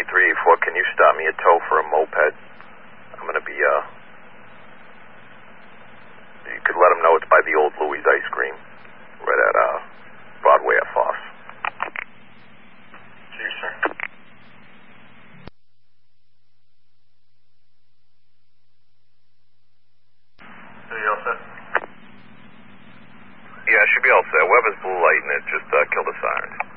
8384, can you stop me a tow for a moped? I'm going to be, you could let them know it's by the old Louis Ice Cream, right at, Broadway at Foss. See you, sir. Are you all set? Yeah, I should be all set. Weber's blue light and it just, killed the siren.